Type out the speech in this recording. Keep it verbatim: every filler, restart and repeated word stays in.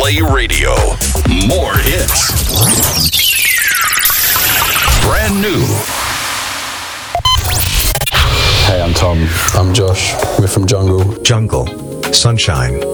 Play Radio. More hits. Brand new. Hey, I'm Tom. I'm Josh. We're from Jungle. Jungle. Sunshine.